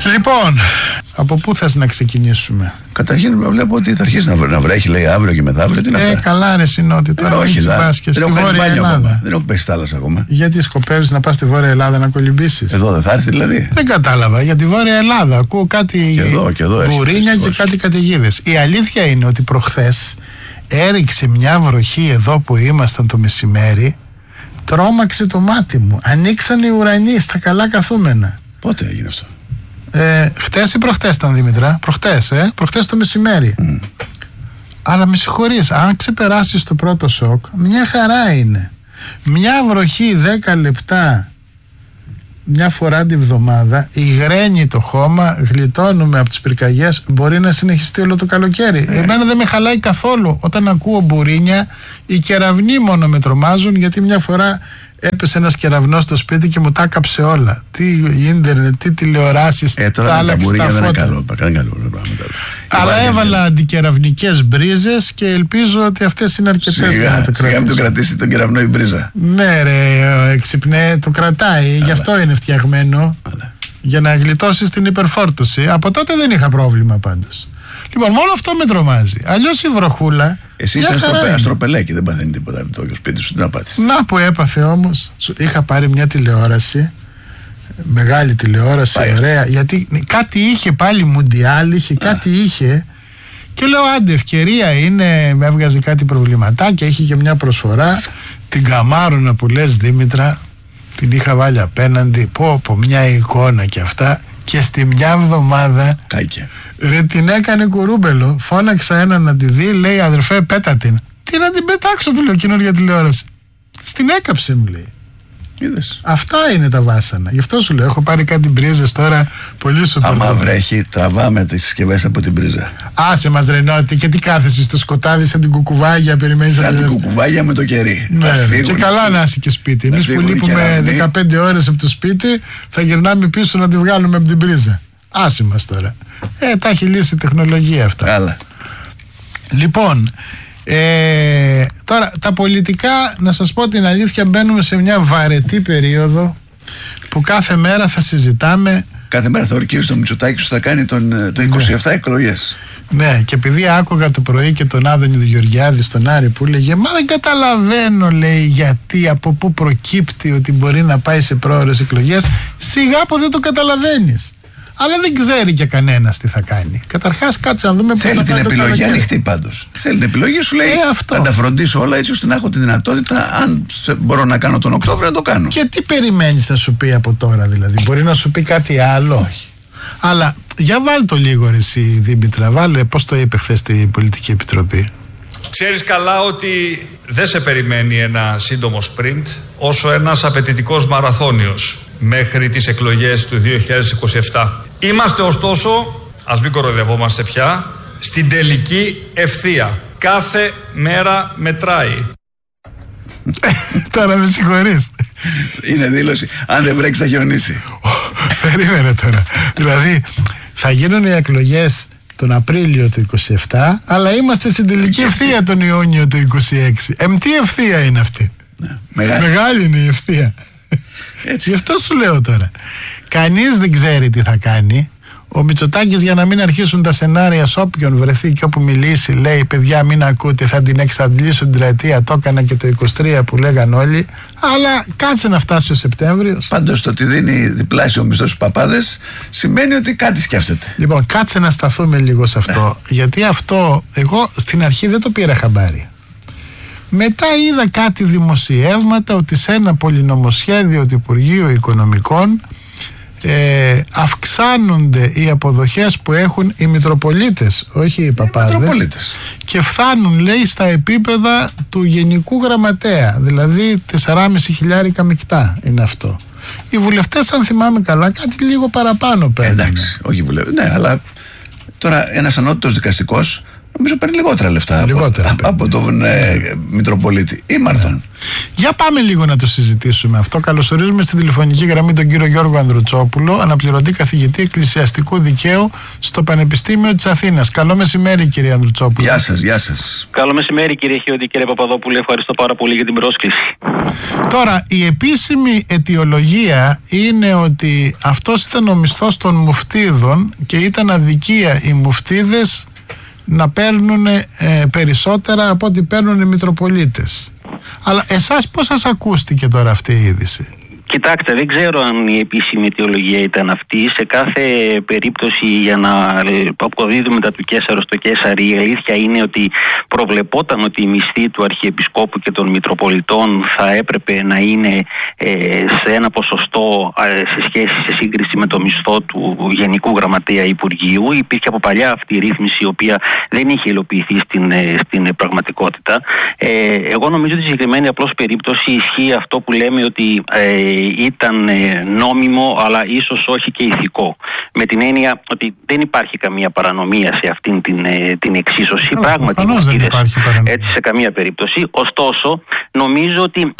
Λοιπόν, από πού θες να ξεκινήσουμε? Καταρχήν βλέπω ότι θα αρχίσει να βρέχει, λέει, αύριο και μεθαύριο. Τι είναι αυτά? Καλά ρε Συνότη, τώρα όχι, μην τσιμπάσκες στη Βόρεια Ελλάδα. Δεν έχω πέσει θάλασσα ακόμα. Γιατί σκοπεύεις να πας στη Βόρεια Ελλάδα να κολυμπήσεις? Εδώ δεν θα έρθει δηλαδή? Δεν κατάλαβα, για τη Βόρεια Ελλάδα ακούω κάτι και εδώ μπουρίνια και κάτι καταιγίδες. Η αλήθεια είναι ότι προχθές έριξε μια βροχή εδώ που ήμασταν το μεσημέρι. Τρόμαξε το μάτι μου. Ανοίξαν οι ουρανοί στα καλά καθούμενα. Πότε έγινε αυτό? Χτες ή προχτές ήταν, Δήμητρα? Προχτές το μεσημέρι. Αλλά με συγχωρείς, αν ξεπεράσεις το πρώτο σοκ, μια χαρά είναι. Μια βροχή 10 λεπτά μια φορά τη βδομάδα, υγραίνει το χώμα, γλιτώνουμε από τις πυρκαγιές, μπορεί να συνεχιστεί όλο το καλοκαίρι. Εμένα δεν με χαλάει καθόλου όταν ακούω μπουρίνια. Οι κεραυνοί μόνο με τρομάζουν, γιατί μια φορά έπεσε ένας κεραυνός στο σπίτι και μου τα έκαψε όλα. Τι ίντερνετ, τι τηλεοράσεις, τα άλλαξε τα φώτα. Αλλά έβαλα αντικεραυνικές μπρίζες και ελπίζω ότι αυτές είναι αρκετές για να το κρατήσει. Σιγά μην το κρατήσει τον κεραυνό η μπρίζα. Ναι ρε, εξυπνέ, το κρατάει, γι' αυτό είναι φτιαγμένο. Για να γλιτώσει την υπερφόρτωση. Από τότε δεν είχα πρόβλημα πάντως. Λοιπόν, μόνο αυτό με τρομάζει. Αλλιώς η βροχούλα. Εσύ είσαι αστροπελέκι, δεν παθαίνει τίποτα από το σπίτι σου, τι να πάθεις? Να που έπαθε όμως. Είχα πάρει μια τηλεόραση, μεγάλη τηλεόραση, ωραία, γιατί κάτι είχε πάλι μουντιάλ, κάτι είχε. Και λέω, άντε, ευκαιρία είναι, με έβγαζε κάτι προβληματάκια, είχε και μια προσφορά. Την καμάρωνα που λες, Δήμητρα, την είχα βάλει απέναντι. Πω, μια εικόνα και αυτά. Και στη μια εβδομάδα κάηκε. Ρε, την έκανε κουρούμπελο. Φώναξα έναν να τη δει, λέει, αδερφέ, πέτα την. Τι να την πετάξω, του λέω, καινούργια τηλεόραση. Στην έκαψε, μου λέει. Είδες. Αυτά είναι τα βάσανα. Γι' αυτό σου λέω, έχω πάρει κάτι μπρίζες τώρα, πολύ σου πορτώ. Άμα βρέχει, τραβάμε τις συσκευές από την μπρίζα. Άσε μας, Ρενότη, και τι κάθεσαι στο σκοτάδι σαν την κουκουβάγια, περιμένεις? Σαν την κουκουβάγια με το κερί. Ναι, και καλά να είσαι και σπίτι. Εμείς που λείπουμε 15 ώρες από το σπίτι, θα γυρνάμε πίσω να τη βγάλουμε από την μπρίζα. Άσε μας τώρα. Τα έχει λύσει η τεχνολογία αυτά. Καλά. Λοιπόν, τώρα τα πολιτικά, να σας πω την αλήθεια, μπαίνουμε σε μια βαρετή περίοδο που κάθε μέρα θα συζητάμε. Κάθε μέρα θα ορκίζει το Μητσοτάκη που θα κάνει το 27 εκλογές. Ναι, και επειδή άκουγα το πρωί και τον Άδωνη του Γεωργιάδη στον Άρη που λέγε, μα δεν καταλαβαίνω, λέει, γιατί, από πού προκύπτει ότι μπορεί να πάει σε πρόωρες εκλογές. Σιγά που δεν το καταλαβαίνεις. Αλλά δεν ξέρει και κανένας τι θα κάνει. Καταρχάς, κάτσε να δούμε. Θέλει την επιλογή ανοιχτή πάντως. Θέλει την επιλογή, σου λέει, θα τα φροντίσω όλα έτσι ώστε να έχω τη δυνατότητα, αν μπορώ να κάνω τον Οκτώβριο, να το κάνω. Και τι περιμένεις να σου πει από τώρα, δηλαδή? Μπορεί να σου πει κάτι άλλο? Όχι. Αλλά για βάλ το λίγο, ρε εσύ, Δήμητρα, βάλε, πώς το είπε χθες στην Πολιτική Επιτροπή. Ξέρεις καλά ότι δεν σε περιμένει ένα σύντομο sprint, όσο ένας απαιτητικός μαραθώνιος μέχρι τις εκλογές του 2027. Είμαστε ωστόσο, ας μην κοροϊδευόμαστε πια, στην τελική ευθεία. Κάθε μέρα μετράει. Τώρα με συγχωρείς. Είναι δήλωση, αν δεν βρέξει θα χιονίσει. Περίμενε τώρα. Δηλαδή θα γίνουν οι εκλογές τον Απρίλιο του 27, αλλά είμαστε στην τελική ευθεία τον Ιούνιο του 26. Τι ευθεία είναι αυτή? Ναι, μεγάλη είναι η ευθεία. Έτσι, γι' αυτό σου λέω τώρα. Κανείς δεν ξέρει τι θα κάνει. Ο Μητσοτάκης, για να μην αρχίσουν τα σενάρια, σε όποιον βρεθεί και όπου μιλήσει, λέει, παιδιά, μην ακούτε, θα την εξαντλήσω την τριετία. Το έκανα και το 23 που λέγαν όλοι. Αλλά κάτσε να φτάσει ο Σεπτέμβριος. Πάντως το ότι δίνει διπλάσιο μισθό στους παπάδες σημαίνει ότι κάτι σκέφτεται. Λοιπόν, κάτσε να σταθούμε λίγο σε αυτό. Γιατί αυτό, εγώ στην αρχή δεν το πήρα χαμπάρι. Μετά είδα κάτι δημοσιεύματα ότι σε ένα πολυνομοσχέδιο του Υπουργείου Οικονομικών αυξάνονται οι αποδοχές που έχουν οι Μητροπολίτες, όχι οι παπάδες, και φτάνουν, λέει, στα επίπεδα του Γενικού Γραμματέα, δηλαδή 4.500 μεικτά είναι αυτό. Οι βουλευτές, αν θυμάμαι καλά, κάτι λίγο παραπάνω παίρνουν. Εντάξει, όχι βουλευτές, ναι, αλλά τώρα ένας ανώτατος δικαστικός Νομίζω παίρνει λιγότερα λεφτά από τον Μητροπολίτη ή Μαρτών. Για πάμε λίγο να το συζητήσουμε αυτό. Καλωσορίζουμε στην τηλεφωνική γραμμή τον κύριο Γιώργο Ανδρουτσόπουλο, αναπληρωτή καθηγητή εκκλησιαστικού δικαίου στο Πανεπιστήμιο της Αθήνας. Καλό μεσημέρι, κύριε Ανδρουτσόπουλο. Γεια σας. Καλό μεσημέρι, κύριε Χιόντι, κύριε Παπαδόπουλε. Ευχαριστώ πάρα πολύ για την πρόσκληση. Τώρα, η επίσημη αιτιολογία είναι ότι αυτός ήταν ο μισθός των μουφτίδων και ήταν αδικία οι μουφτίδες να παίρνουν περισσότερα από ό,τι παίρνουν οι Μητροπολίτες. Αλλά εσάς πώς σας ακούστηκε τώρα αυτή η είδηση? Κοιτάξτε, δεν ξέρω αν η επίσημη αιτιολογία ήταν αυτή. Σε κάθε περίπτωση, για να αποδίδουμε τα του Καίσαρου στο Καίσαρι, η αλήθεια είναι ότι προβλεπόταν ότι η μισθή του Αρχιεπισκόπου και των Μητροπολιτών θα έπρεπε να είναι σε ένα ποσοστό σε σύγκριση με το μισθό του Γενικού Γραμματέα Υπουργείου. Υπήρχε από παλιά αυτή η ρύθμιση, η οποία δεν είχε υλοποιηθεί στην πραγματικότητα. Εγώ νομίζω ότι στη συγκεκριμένη απλώς περίπτωση ισχύει αυτό που λέμε ότι ήταν νόμιμο, αλλά ίσως όχι και ηθικό. Με την έννοια ότι δεν υπάρχει καμία παρανομία σε αυτήν την εξίσωση. Πράγματι, έτσι σε καμία περίπτωση. Ωστόσο, νομίζω ότι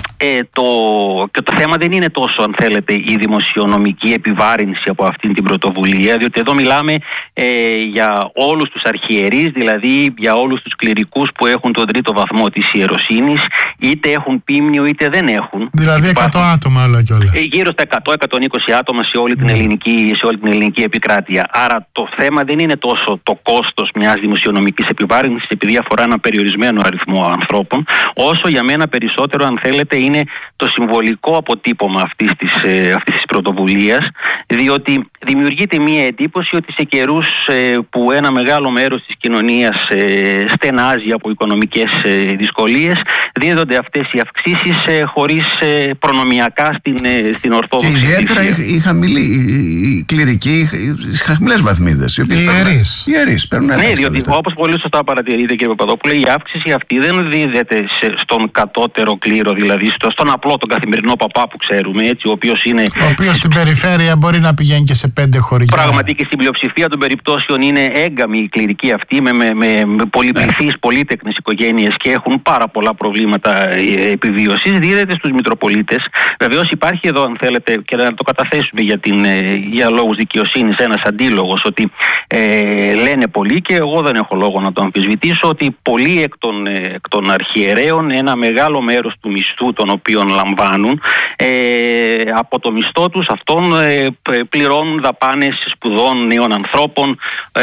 το θέμα δεν είναι τόσο, αν θέλετε, η δημοσιονομική επιβάρυνση από αυτήν την πρωτοβουλία, διότι εδώ μιλάμε για όλους τους αρχιερείς, δηλαδή για όλους τους κληρικούς που έχουν τον 3ο βαθμό της ιεροσύνης, είτε έχουν πίμνιο είτε δεν έχουν. Δηλαδή 100 άτομα όλα και όλα. Γύρω στα 100-120 άτομα σε όλη την ελληνική επικράτεια. Άρα το θέμα δεν είναι τόσο το κόστος μιας δημοσιονομικής επιβάρυνσης, επειδή αφορά ένα περιορισμένο αριθμό ανθρώπων, όσο για μένα περισσότερο, αν θέλετε, είναι το συμβολικό αποτύπωμα αυτής της πρωτοβουλίας, διότι δημιουργείται μία εντύπωση ότι σε καιρούς που ένα μεγάλο μέρος της κοινωνίας στενάζει από οικονομικές δυσκολίες, δίδονται αυτές οι αυξήσεις χωρίς προνομιακά στην Ορθόδοξη. Και ιδιαίτερα οι κληρικοί, οι χαμηλές βαθμίδες. Οι ιερείς παίρνουν. Ναι, διότι όπως πολύ σωστά παρατηρείτε, κύριε Παπαδόπουλε, η αύξηση αυτή δεν δίδεται στον κατώτερο κλήρο, δηλαδή στον απλό, τον καθημερινό παπά που ξέρουμε, έτσι, ο οποίος στην περιφέρεια μπορεί να πηγαίνει και σε 5 χωριά. Πράγματι, και στην πλειοψηφία των περιπτώσεων είναι έγκαμοι οι κληρικοί αυτοί με πολυπληθείς, πολύτεκνες οικογένειες και έχουν πάρα πολλά προβλήματα επιβίωσης. Δίδεται στους Μητροπολίτες. Βεβαίως υπάρχει εδώ, αν θέλετε, και να το καταθέσουμε για λόγους δικαιοσύνης, ένας αντίλογος ότι λένε πολλοί, και εγώ δεν έχω λόγο να το αμφισβητήσω, ότι πολλοί εκ των αρχιερέων ένα μεγάλο μέρος του μισθού τον οποίον λαμβάνουν, από το μισθό τους αυτόν πληρώνουν δαπάνες σπουδών νέων ανθρώπων,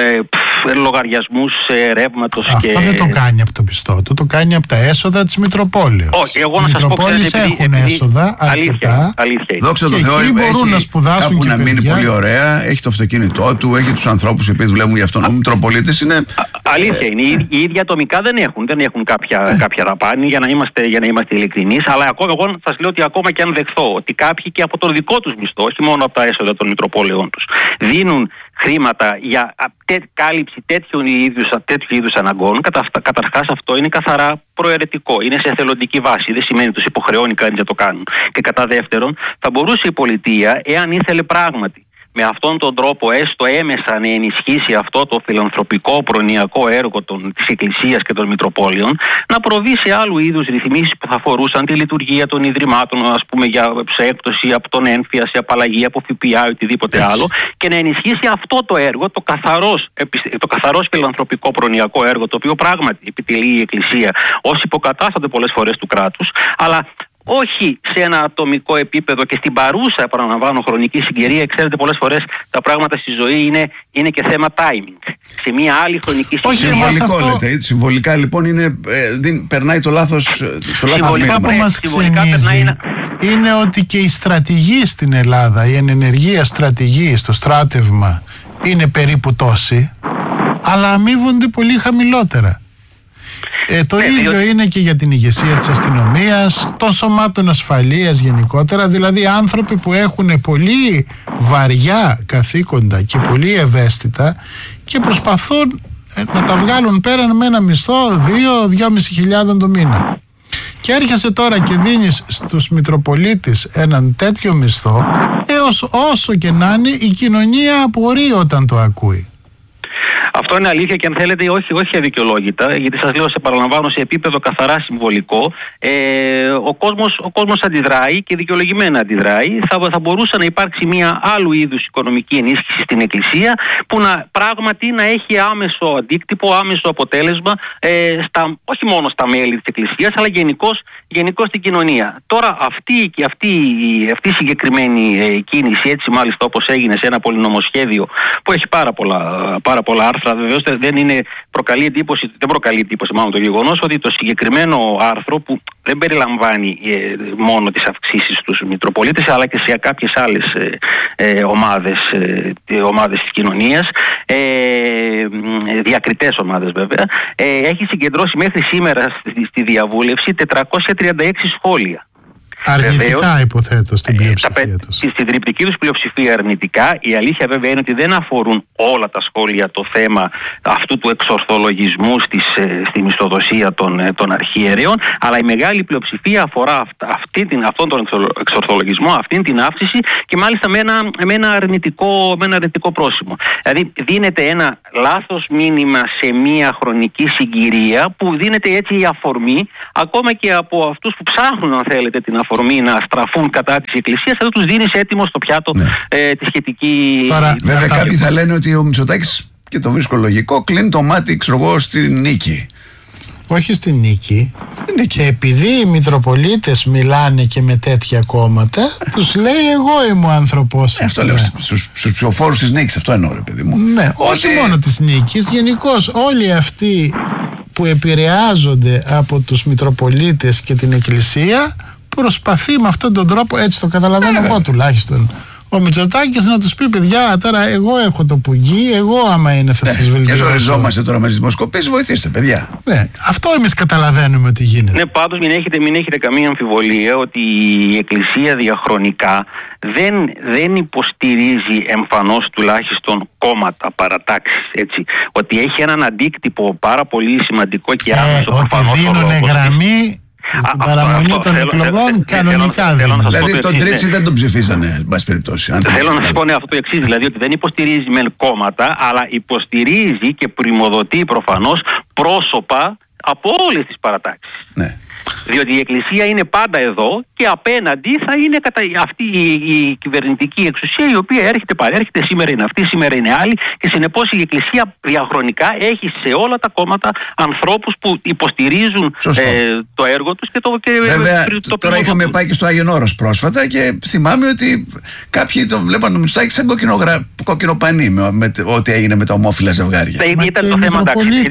λογαριασμούς ρεύματος. Αυτό δεν το κάνει από το μισθό του, το κάνει από τα έσοδα της Μητροπόλεως. Όχι, εγώ να σας πω, ξέρετε, έχουν έσοδα αρκετά. Αλήθεια. Δόξα τω Θεώ, μπορούν να σπουδάσουν κάπου και να μείνει πολύ ωραία, έχει το αυτοκίνητό του, έχει τους ανθρώπους οι οποίοι δουλεύουν για αυτόν. Ο Μητροπολίτης είναι. Αλήθεια είναι. Οι ίδιοι ατομικά δεν έχουν κάποια δαπάνη, για να είμαστε ειλικρινείς. Αλλά εγώ σας λέω ότι ακόμα και αν δεχθώ ότι κάποιοι και από τον δικό τους μισθό, όχι μόνο από τα έσοδα των Μητροπόλεων τους, δίνουν χρήματα για κάλυψη τέτοιου είδους αναγκών, καταρχάς αυτό είναι καθαρά προαιρετικό. Είναι σε εθελοντική βάση. Δεν σημαίνει ότι τους υποχρεώνει κανείς να το κάνουν. Και κατά δεύτερον, θα μπορούσε η πολιτεία, εάν ήθελε πράγματι με αυτόν τον τρόπο έστω έμεσα να ενισχύσει αυτό το φιλανθρωπικό προνοιακό έργο της Εκκλησίας και των Μητροπόλεων, να προβεί σε άλλου είδους ρυθμίσεις που θα αφορούσαν τη λειτουργία των Ιδρυμάτων, ας πούμε, σε έκπτωση από τον έμφυα, σε απαλλαγή από ΦΠΑ ή οτιδήποτε άλλο, και να ενισχύσει αυτό το έργο, το καθαρός φιλανθρωπικό προνοιακό έργο, το οποίο πράγματι επιτελεί η Εκκλησία ως υποκατάστατο πολλές φορές του κράτους, αλλά όχι σε ένα ατομικό επίπεδο και στην παρούσα, επαναλαμβάνω, χρονική συγκυρία. Ξέρετε, πολλές φορές τα πράγματα στη ζωή είναι και θέμα timing. Σε μια άλλη χρονική συγκυρία. Συμβολικό λέτε. Συμβολικά λοιπόν περνάει το λάθος μήνυμα. Που μας ξενίζει είναι ότι και οι στρατηγοί στην Ελλάδα, η ενενεργεία στρατηγοί στο στράτευμα είναι περίπου τόσοι, αλλά αμείβονται πολύ χαμηλότερα. Το ίδιο είναι και για την ηγεσία της αστυνομίας, των σωμάτων ασφαλείας γενικότερα, δηλαδή άνθρωποι που έχουν πολύ βαριά καθήκοντα και πολύ ευαίσθητα και προσπαθούν να τα βγάλουν πέραν με ένα μισθό 2.000-2.500 το μήνα. Και έρχεσαι τώρα και δίνεις στους Μητροπολίτες έναν τέτοιο μισθό, έως όσο και να είναι η κοινωνία απορεί όταν το ακούει. Αυτό είναι αλήθεια και αν θέλετε όχι αδικαιολόγητα, γιατί σας λέω, σε παραλαμβάνω, σε επίπεδο καθαρά συμβολικό, ο κόσμος αντιδράει και δικαιολογημένα αντιδράει. Θα μπορούσε να υπάρξει μια άλλου είδους οικονομική ενίσχυση στην Εκκλησία που πράγματι να έχει άμεσο αντίκτυπο, άμεσο αποτέλεσμα όχι μόνο στα μέλη της Εκκλησίας, αλλά γενικώς στην κοινωνία. Τώρα αυτή η συγκεκριμένη κίνηση, έτσι μάλιστα όπως έγινε σε ένα πολυνομοσχέδιο που έχει πάρα πολλά άρθρα, βεβαίως δεν προκαλεί εντύπωση μάλλον το γεγονός ότι το συγκεκριμένο άρθρο, που δεν περιλαμβάνει μόνο τις αυξήσεις στους Μητροπολίτες αλλά και σε κάποιες άλλες ομάδες της κοινωνίας, διακριτές ομάδες βέβαια, έχει συγκεντρώσει μέχρι σήμερα στη διαβούλευση 436 σχόλια. Αρνητικά, υποθέτω, στην πλειοψηφία τους. Στην τριπτική τους πλειοψηφία αρνητικά. Η αλήθεια βέβαια είναι ότι δεν αφορούν όλα τα σχόλια το θέμα αυτού του εξορθολογισμού στη μισθοδοσία των αρχιερέων, αλλά η μεγάλη πλειοψηφία αφορά αυτόν τον εξορθολογισμό, αυτήν την αύξηση, και μάλιστα με ένα αρνητικό πρόσημο. Δηλαδή δίνεται ένα λάθος μήνυμα σε μια χρονική συγκυρία, που δίνεται έτσι η αφορμή ακόμα και από αυτούς που ψάχνουν, αν θέλετε, την αφορμή να στραφούν κατά της Εκκλησίας, θα τους δίνεις έτοιμο στο πιάτο τη σχετική. Βέβαια, κάποιοι θα λένε ότι ο Μητσοτάκης, και το βρίσκω λογικό, κλείνει το μάτι, ξέρω εγώ, στην νίκη. Όχι στην νίκη. Και επειδή οι Μητροπολίτες μιλάνε και με τέτοια κόμματα, τους λέει εγώ είμαι ο άνθρωπος. Αυτό λέω στους ψηφοφόρους της νίκης, αυτό εννοώ, ρε παιδί μου. Ναι, όχι μόνο της νίκης, γενικώς όλοι αυτοί που επηρεάζονται από τους Μητροπολίτες και την Εκκλησία, προσπαθεί με αυτόν τον τρόπο, έτσι το καταλαβαίνω εγώ τουλάχιστον, ο Μητσοτάκης να τους πει: παιδιά, τώρα εγώ έχω το πουγγί, εγώ άμα είναι θα σας βελτιώσω. Και ζοριζόμαστε τώρα με τις δημοσκοπήσεις, βοηθήστε, παιδιά. Ναι, αυτό εμείς καταλαβαίνουμε ότι γίνεται. Ναι, πάντως μην έχετε καμία αμφιβολία ότι η Εκκλησία διαχρονικά δεν υποστηρίζει εμφανώς τουλάχιστον κόμματα, παρατάξεις, έτσι. Ότι έχει έναν αντίκτυπο πάρα πολύ σημαντικό και άμεσο. Ότι δίνουνε γραμμή. Την παραμονή των εκλογών κανονικά δίνει. Δηλαδή τον Τρίτσι δεν τον ψηφίζανε, εν πάση περιπτώσει. Θέλω να σας πω αυτό το εξής, δηλαδή ότι δεν υποστηρίζει μεν κόμματα, αλλά υποστηρίζει και πριμοδοτεί προφανώς πρόσωπα από όλες τις παρατάξεις. Ναι. Διότι η Εκκλησία είναι πάντα εδώ και απέναντι θα είναι αυτή η κυβερνητική εξουσία, η οποία έρχεται παρέρχεται, σήμερα είναι αυτή, σήμερα είναι άλλη, και συνεπώς η Εκκλησία διαχρονικά έχει σε όλα τα κόμματα ανθρώπους που υποστηρίζουν το έργο τους και βέβαια, τώρα είχαμε πάει και στο Άγιον Όρος πρόσφατα και θυμάμαι ότι κάποιοι το βλέπαν το Μητσοτάκη σαν κόκκινο πανί με ό,τι έγινε με τα ομόφυλα ζευγάρια. Ήταν το θέμα,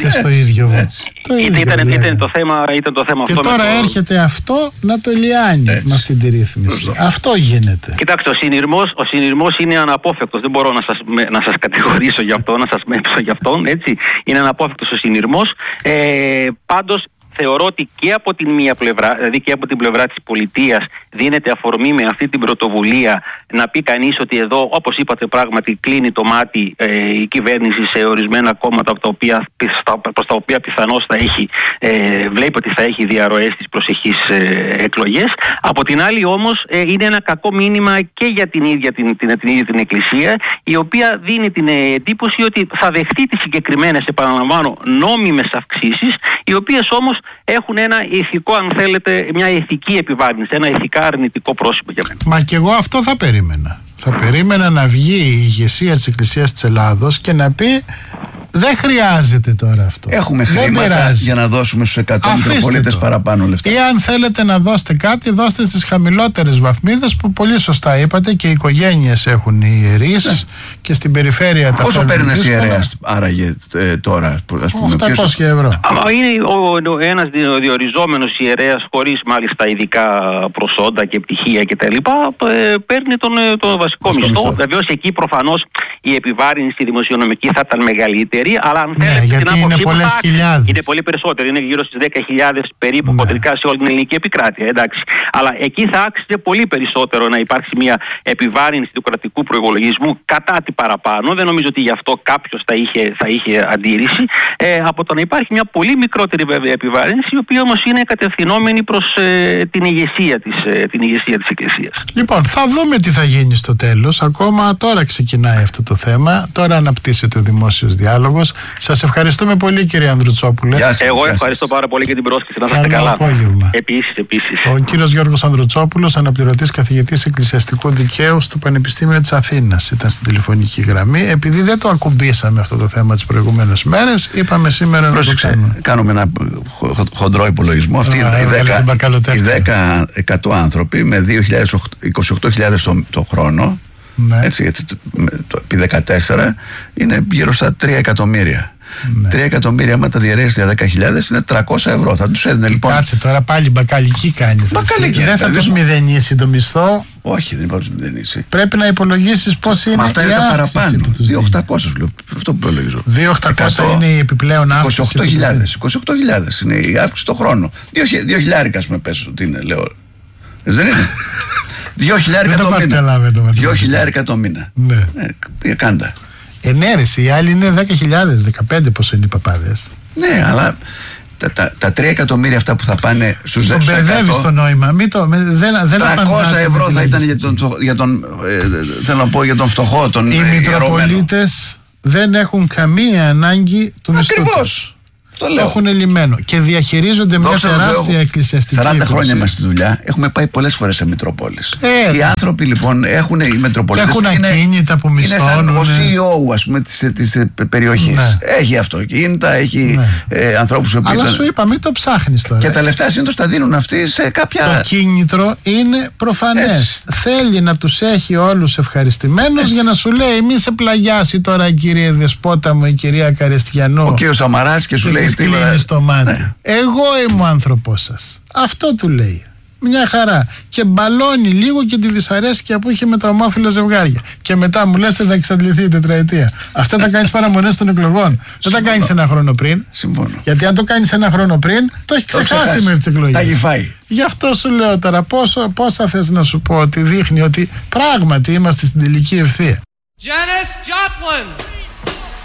ήταν το θέμα και αυτό. Τώρα έρχεται αυτό να το λιάνει με αυτή τη ρύθμιση. Αυτό γίνεται. Κοιτάξτε, ο συνειρμός είναι αναπόφευκτος. Δεν μπορώ να σας κατηγορήσω γι' αυτό, να σας μέσω γι' αυτόν. Έτσι. Είναι αναπόφευκτος ο συνειρμός. Πάντως, θεωρώ ότι και από την μία πλευρά, δηλαδή και από την πλευρά της πολιτείας, δίνεται αφορμή με αυτή την πρωτοβουλία να πει κανείς ότι εδώ, όπως είπατε, πράγματι κλείνει το μάτι η κυβέρνηση σε ορισμένα κόμματα προς τα οποία πιθανώς βλέπει ότι θα έχει διαρροές στις προσεχείς εκλογές. Από την άλλη όμως είναι ένα κακό μήνυμα και για την ίδια την Εκκλησία, η οποία δίνει την εντύπωση ότι θα δεχτεί τις συγκεκριμένες, επαναλαμβάνω, νόμιμες αυξήσεις, οι οποίες όμως έχουν ένα ηθικό, αν θέλετε, μια ηθική επιβάρυνση, ένα ηθικά αρνητικό πρόσωπο για μένα. Μα και εγώ αυτό θα περίμενα. Θα περίμενα να βγει η ηγεσία της Εκκλησίας της Ελλάδος και να πει: δεν χρειάζεται τώρα αυτό. Έχουμε χρήματα για να δώσουμε στους 100 Μητροπολίτες παραπάνω λεφτά. Ή αν θέλετε να δώσετε κάτι, δώστε στις χαμηλότερες βαθμίδες που πολύ σωστά είπατε, και οι οικογένειες έχουν οι ιερείς και στην περιφέρεια τα. Πόσο παίρνει ένας ιερέας άραγε τώρα, ας πούμε? 800 ευρώ. Είναι ένας διοριζόμενος ιερέας χωρίς μάλιστα ειδικά προσόντα και πτυχία κτλ. Παίρνει τον βασικό μισθό. Βεβαίως εκεί προφανώς η επιβάρυνση δημοσιονομική θα ήταν μεγαλύτερη. Αλλά αν θέλετε, γιατί είναι πολλές χιλιάδες. Είναι πολύ περισσότερο. Είναι γύρω στις 10.000 περίπου κοντρικά σε όλη την ελληνική επικράτεια. Εντάξει. Αλλά εκεί θα άξιζε πολύ περισσότερο να υπάρξει μια επιβάρυνση του κρατικού προϋπολογισμού κατά τη παραπάνω. Δεν νομίζω ότι γι' αυτό κάποιος θα είχε αντίρρηση. Από το να υπάρχει μια πολύ μικρότερη βέβαια επιβάρυνση, η οποία όμως είναι κατευθυνόμενη προς την ηγεσία της Εκκλησίας. Λοιπόν, θα δούμε τι θα γίνει στο τέλος. Ακόμα τώρα ξεκινάει αυτό το θέμα. Τώρα αναπτύσσεται ο δημόσιος διάλογος. Σας ευχαριστούμε πολύ, κύριε Ανδρουτσόπουλε. Εγώ ευχαριστώ πάρα πολύ για την πρόσκληση. Να είστε καλά. Επίσης. Ο κύριος Γιώργος Ανδρουτσόπουλος, αναπληρωτής καθηγητής εκκλησιαστικού δικαίου στο Πανεπιστήμιο της Αθήνας, ήταν στην τηλεφωνική γραμμή. Επειδή δεν το ακουμπήσαμε αυτό το θέμα τις προηγούμενες μέρες, είπαμε σήμερα να το κάνουμε. Κάνουμε ένα χοντρό υπολογισμό. Αυτοί οι 10% άνθρωποι με 28.000 το χρόνο, ναι. Έτσι, γιατί επί 14 είναι γύρω στα 3 εκατομμύρια. Ναι. 3 εκατομμύρια, άμα τα διαιρέσεις για 10.000 είναι 300 ευρώ. Θα τους έδινε λοιπόν. Κάτσε τώρα, πάλι μπακαλική κάνεις. Δεν θα τους μηδενίσει το μισθό. Όχι, δεν υπάρχει να μηδενίσει. Πρέπει να υπολογίσεις πώς είναι. Μα αυτά είναι τα παραπάνω. 2.800 λέω. Αυτό που υπολογίζω. 2.800 είναι η επιπλέον αύξηση. 28.000 είναι η αύξηση το χρόνο. 2.000 ας πούμε πες ότι είναι, λέω. Δεν είναι. 2.000 το μήνα. Ναι. Κάντα. Ενέρεση, οι άλλοι είναι 10.000, 15 πόσο είναι οι παπάδες. Ναι, αλλά τα 3 εκατομμύρια αυτά που θα πάνε στους 10%. Τον μπερδεύεις το νόημα. 300 ευρώ θα ήταν θέλω να πω, για τον φτωχό, τον οι Μητροπολίτες δεν έχουν καμία ανάγκη του μισθού. Ακριβώς. Το έχουν λυμμένο και διαχειρίζονται μια τεράστια εκκλησιαστική 40 χρόνια μας στη δουλειά, έχουμε πάει πολλές φορές σε Μητροπόλεις. Οι άνθρωποι λοιπόν έχουν, οι Μητροπολίτες έχουν ακίνητα που μισθώνουν. Είναι σαν ο CEO ας πούμε της περιοχής. Ναι. Έχει αυτοκίνητα, έχει ανθρώπους που. Αλλά σου είπα, μην το ψάχνεις τώρα. Και τα λεφτά συνήθως τα δίνουν αυτοί σε κάποια. Το κίνητρο είναι προφανές. Θέλει να τους έχει όλους ευχαριστημένους για να σου λέει μη σε πλαγιάσει τώρα, κύριε Δεσπότα μου, η κυρία Καρεστιανού. Ο κύριος Σαμαράς και σου λέει. Κλείνει το μάτι. Ναι. Εγώ είμαι ο άνθρωπός σας. Αυτό του λέει. Μια χαρά. Και μπαλώνει λίγο και τη δυσαρέσκεια που είχε με τα ομόφυλα ζευγάρια. Και μετά μου λες θα εξαντληθεί η τετραετία. Αυτά τα κάνεις παραμονές των εκλογών. Δεν τα κάνεις ένα χρόνο πριν. Συμφωνώ. Γιατί αν το κάνεις ένα χρόνο πριν, το έχει ξεχάσει με τις εκλογές. Τα έχει φάει. Γι' αυτό σου λέω τώρα πόσα θες να σου πω ότι δείχνει ότι πράγματι είμαστε στην τελική ευθεία. Janis Joplin.